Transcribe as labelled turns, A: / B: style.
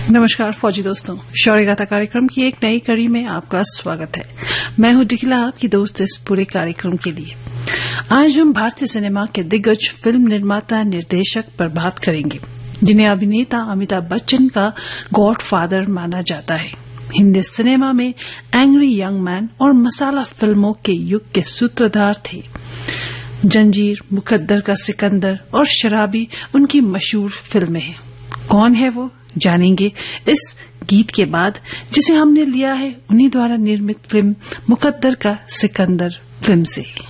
A: नमस्कार फौजी दोस्तों, शौर्य गाथा कार्यक्रम की एक नई कड़ी में आपका स्वागत है। मैं हूं डिकिला, आपकी दोस्त इस पूरे कार्यक्रम के लिए। आज हम भारतीय सिनेमा के दिग्गज फिल्म निर्माता निर्देशक पर बात करेंगे, जिन्हें अभिनेता अमिताभ बच्चन का गॉडफादर माना जाता है। हिंदी सिनेमा में एंग्री यंग मैन और मसाला फिल्मों के युग के सूत्रधार थे। जंजीर, मुकद्दर का सिकंदर और शराबी उनकी मशहूर फिल्में हैं। कौन है वो, जानेंगे इस गीत के बाद, जिसे हमने लिया है उन्हीं द्वारा निर्मित फिल्म मुकद्दर का सिकंदर फिल्म से।